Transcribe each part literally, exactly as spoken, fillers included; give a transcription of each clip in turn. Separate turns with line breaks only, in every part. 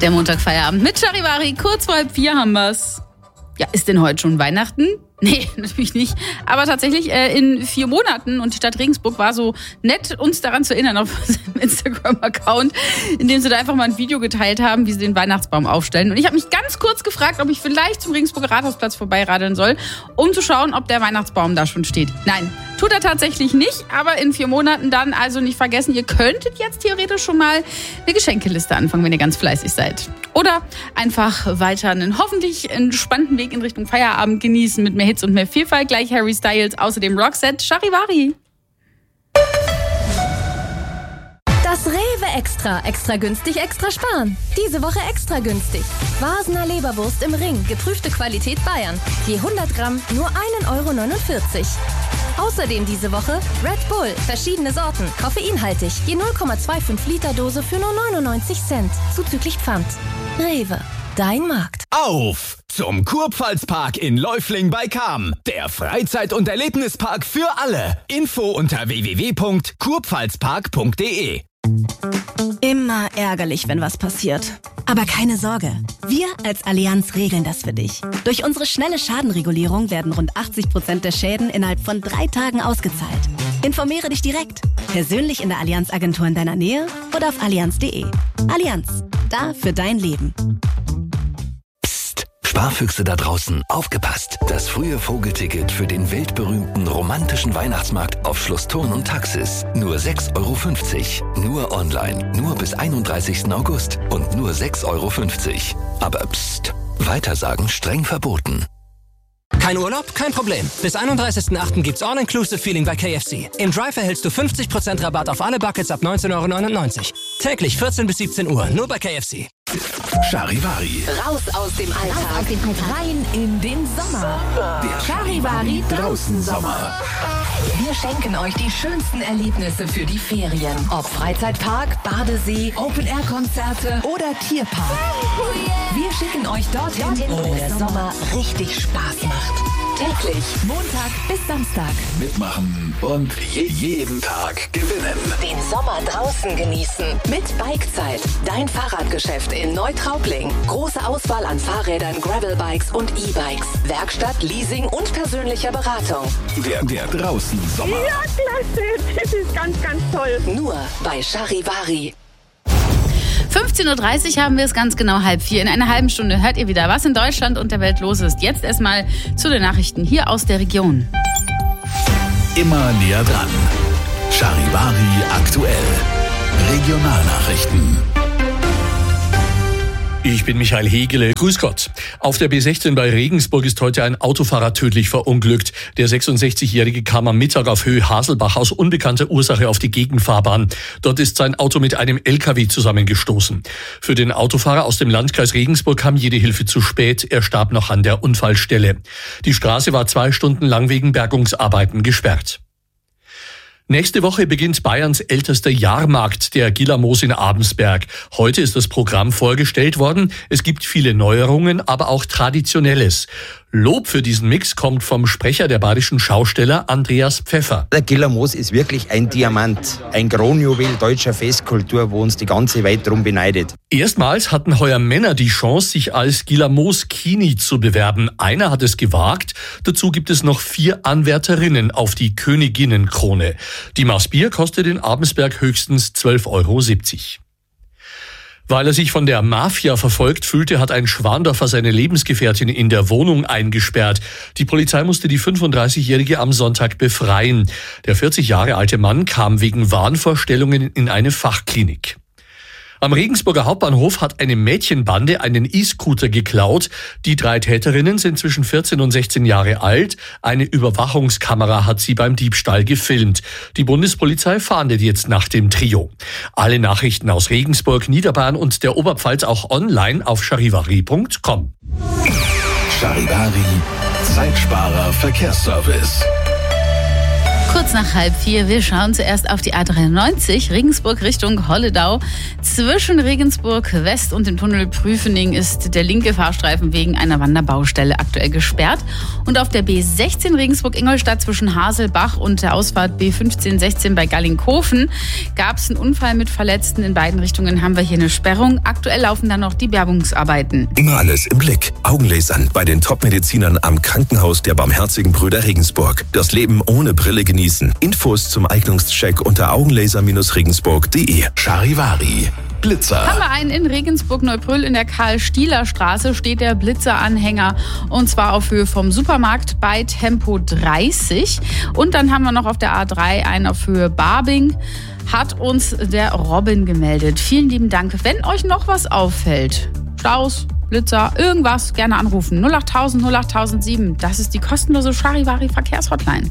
Der Montagfeierabend mit Charivari, kurz vor halb vier haben wir's. Ja, ist denn heute schon Weihnachten? Nee, natürlich nicht. Aber tatsächlich äh, in vier Monaten. Und die Stadt Regensburg war so nett, uns daran zu erinnern auf unserem Instagram-Account, in dem sie da einfach mal ein Video geteilt haben, wie sie den Weihnachtsbaum aufstellen. Und ich habe mich ganz kurz gefragt, ob ich vielleicht zum Regensburger Rathausplatz vorbeiradeln soll, um zu schauen, ob der Weihnachtsbaum da schon steht. Nein, tut er tatsächlich nicht. Aber in vier Monaten dann, also nicht vergessen, ihr könntet jetzt theoretisch schon mal eine Geschenkeliste anfangen, wenn ihr ganz fleißig seid. Oder einfach weiter einen hoffentlich entspannten Weg in Richtung Feierabend genießen mit mehr Hits und mehr Vielfalt. Gleich Harry Styles, außerdem Roxette, Charivari.
Das Rewe Extra. Extra günstig, extra sparen. Diese Woche extra günstig. Vasener Leberwurst im Ring. Geprüfte Qualität Bayern. Je hundert Gramm nur ein Euro neunundvierzig. Außerdem diese Woche Red Bull. Verschiedene Sorten. Koffeinhaltig. Je null Komma fünfundzwanzig Liter Dose für nur neunundneunzig Cent. Zuzüglich Pfand. Rewe. Dein Markt.
Auf zum Kurpfalzpark in Läufling bei Cham. Der Freizeit- und Erlebnispark für alle. Info unter w w w punkt kurpfalzpark punkt d e.
Immer ärgerlich, wenn was passiert. Aber keine Sorge, wir als Allianz regeln das für dich. Durch unsere schnelle Schadenregulierung werden rund achtzig Prozent der Schäden innerhalb von drei Tagen ausgezahlt. Informiere dich direkt, persönlich in der Allianz-Agentur in deiner Nähe oder auf allianz punkt d e. Allianz, da für dein Leben.
Sparfüchse da draußen, aufgepasst! Das frühe Vogelticket für den weltberühmten romantischen Weihnachtsmarkt auf Schloss Thurn und Taxis. Nur sechs Euro fünfzig. Nur online. Nur bis einunddreißigsten August. Und nur sechs Euro fünfzig. Aber psst! Weitersagen streng verboten.
Kein Urlaub? Kein Problem. Bis einunddreißigsten achten gibt's All-Inclusive-Feeling bei K F C. Im Drive erhältst du fünfzig Prozent Rabatt auf alle Buckets ab neunzehn Euro neunundneunzig. Täglich vierzehn bis siebzehn Uhr, nur bei K F C.
Charivari.
Raus aus dem Alltag. Rein in den Sommer.
Der
Charivari draußen
Sommer.
Wir schenken euch die schönsten Erlebnisse für die Ferien. Ob Freizeitpark, Badesee, Open-Air-Konzerte oder Tierpark. Wir schicken euch dorthin, wo der Sommer richtig Spaß macht. Täglich, Montag bis Samstag.
Mitmachen und je jeden Tag gewinnen.
Den Sommer draußen genießen. Mit Bikezeit. Dein Fahrradgeschäft in Neutraubling. Große Auswahl an Fahrrädern, Gravelbikes und E-Bikes. Werkstatt, Leasing und persönlicher Beratung.
Der, der draußen Sommer.
Ja, klasse. Das ist ganz, ganz toll.
Nur bei Charivari.
fünfzehn Uhr dreißig haben wir es, ganz genau halb vier. In einer halben Stunde hört ihr wieder, was in Deutschland und der Welt los ist. Jetzt erstmal zu den Nachrichten hier aus der Region.
Immer näher dran. Charivari aktuell. Regionalnachrichten.
Ich bin Michael Hegele. Grüß Gott. Auf der B sechzehn bei Regensburg ist heute ein Autofahrer tödlich verunglückt. Der sechsundsechzigjährige kam am Mittag auf Höhe Haselbach aus unbekannter Ursache auf die Gegenfahrbahn. Dort ist sein Auto mit einem L K W zusammengestoßen. Für den Autofahrer aus dem Landkreis Regensburg kam jede Hilfe zu spät. Er starb noch an der Unfallstelle. Die Straße war zwei Stunden lang wegen Bergungsarbeiten gesperrt. Nächste Woche beginnt Bayerns ältester Jahrmarkt, der Gillermoos in Abensberg. Heute ist das Programm vorgestellt worden. Es gibt viele Neuerungen, aber auch Traditionelles. Lob für diesen Mix kommt vom Sprecher der badischen Schausteller Andreas Pfeffer.
Der Gillermoos ist wirklich ein Diamant, ein Kronjuwel deutscher Festkultur, wo uns die ganze Welt drum beneidet.
Erstmals hatten heuer Männer die Chance, sich als Gillermoos-Kini zu bewerben. Einer hat es gewagt. Dazu gibt es noch vier Anwärterinnen auf die Königinnenkrone. Die Maß Bier kostet in Abensberg höchstens zwölf Euro siebzig. Weil er sich von der Mafia verfolgt fühlte, hat ein Schwandorfer seine Lebensgefährtin in der Wohnung eingesperrt. Die Polizei musste die fünfunddreißigjährige am Sonntag befreien. Der vierzig Jahre alte Mann kam wegen Wahnvorstellungen in eine Fachklinik. Am Regensburger Hauptbahnhof hat eine Mädchenbande einen E-Scooter geklaut. Die drei Täterinnen sind zwischen vierzehn und sechzehn Jahre alt. Eine Überwachungskamera hat sie beim Diebstahl gefilmt. Die Bundespolizei fahndet jetzt nach dem Trio. Alle Nachrichten aus Regensburg, Niederbayern und der Oberpfalz auch online auf charivari punkt com.
Charivari, Zeitsparer Verkehrsservice.
Kurz nach halb vier, wir schauen zuerst auf die A dreiundneunzig, Regensburg Richtung Holledau. Zwischen Regensburg West und dem Tunnel Prüfening ist der linke Fahrstreifen wegen einer Wanderbaustelle aktuell gesperrt. Und auf der B sechzehn Regensburg-Ingolstadt zwischen Haselbach und der Ausfahrt B fünfzehn sechzehn bei Gallingkofen gab es einen Unfall mit Verletzten. In beiden Richtungen haben wir hier eine Sperrung. Aktuell laufen dann noch die Bergungsarbeiten.
Immer alles im Blick. Augenlasern bei den Top-Medizinern am Krankenhaus der Barmherzigen Brüder Regensburg. Das Leben ohne Brille genießen. Infos zum Eignungscheck unter augenlaser regensburg punkt de. Charivari. Blitzer.
Haben wir einen in Regensburg-Neubrüll in der Karl-Stieler-Straße steht der Blitzeranhänger und zwar auf Höhe vom Supermarkt bei Tempo dreißig. Und dann haben wir noch auf der A drei einen auf Höhe Barbing. Hat uns der Robin gemeldet. Vielen lieben Dank. Wenn euch noch was auffällt, Staus, Blitzer, irgendwas, gerne anrufen. null acht null null acht null sieben. Das ist die kostenlose Charivari-Verkehrshotline.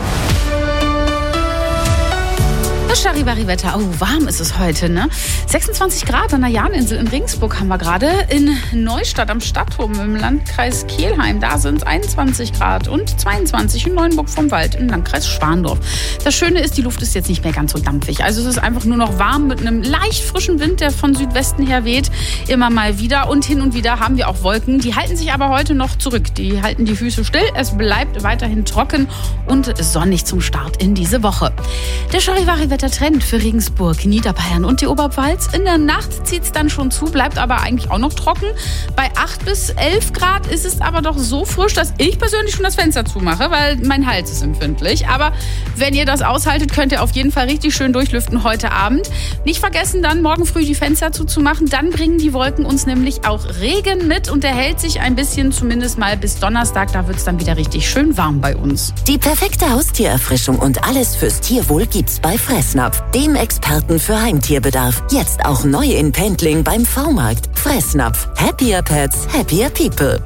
Das Charivari-Wetter. Oh, warm ist es heute, ne? sechsundzwanzig Grad an der Jahninsel in Regensburg haben wir gerade. In Neustadt am Stadtturm im Landkreis Kelheim, da sind es einundzwanzig Grad und zweiundzwanzig in Neuenburg vom Wald im Landkreis Schwandorf. Das Schöne ist, die Luft ist jetzt nicht mehr ganz so dampfig. Also es ist einfach nur noch warm mit einem leicht frischen Wind, der von Südwesten her weht. Immer mal wieder und hin und wieder haben wir auch Wolken. Die halten sich aber heute noch zurück. Die halten die Füße still. Es bleibt weiterhin trocken und sonnig zum Start in diese Woche. Der Charivari-Wetter Trend für Regensburg, Niederbayern und die Oberpfalz. In der Nacht zieht es dann schon zu, bleibt aber eigentlich auch noch trocken. Bei acht bis elf Grad ist es aber doch so frisch, dass ich persönlich schon das Fenster zumache, weil mein Hals ist empfindlich. Aber wenn ihr das aushaltet, könnt ihr auf jeden Fall richtig schön durchlüften heute Abend. Nicht vergessen, dann morgen früh die Fenster zuzumachen. Dann bringen die Wolken uns nämlich auch Regen mit und der hält sich ein bisschen, zumindest mal bis Donnerstag. Da wird es dann wieder richtig schön warm bei uns.
Die perfekte Haustiererfrischung und alles fürs Tierwohl gibt's bei Fressnapf, dem Experten für Heimtierbedarf. Jetzt auch neu in Pendling beim V-Markt. Fressnapf. Happier Pets, happier People.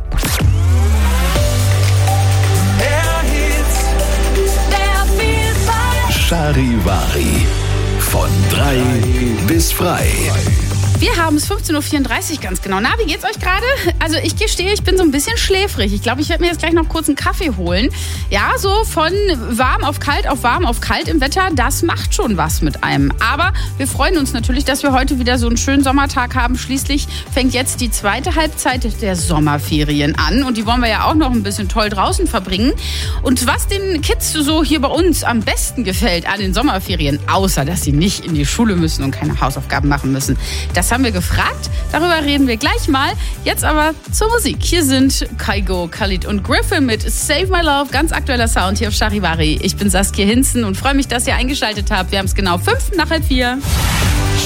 Charivari. Von drei bis frei.
Wir haben es fünfzehn Uhr vierunddreißig ganz genau. Na, wie geht's euch gerade? Also ich gestehe, ich bin so ein bisschen schläfrig. Ich glaube, ich werde mir jetzt gleich noch kurz einen Kaffee holen. Ja, so von warm auf kalt auf warm auf kalt im Wetter, das macht schon was mit einem. Aber wir freuen uns natürlich, dass wir heute wieder so einen schönen Sommertag haben. Schließlich fängt jetzt die zweite Halbzeit der Sommerferien an. Und die wollen wir ja auch noch ein bisschen toll draußen verbringen. Und was den Kids so hier bei uns am besten gefällt an den Sommerferien, außer dass sie nicht in die Schule müssen und keine Hausaufgaben machen müssen, das haben wir gefragt. Darüber reden wir gleich mal. Jetzt aber zur Musik. Hier sind Kygo, Khalid und Griffin mit Save My Love. Ganz aktueller Sound hier auf Charivari. Ich bin Saskia Hinzen und freue mich, dass ihr eingeschaltet habt. Wir haben es genau fünf nach halb vier.